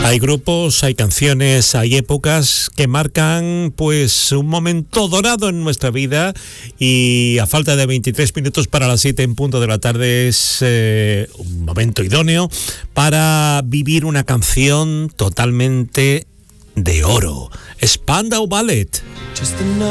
Hay grupos, hay canciones, hay épocas que marcan pues un momento dorado en nuestra vida, y a falta de 23 minutos para las 7 en punto de la tarde es un momento idóneo para vivir una canción totalmente de oro. Spandau Ballet.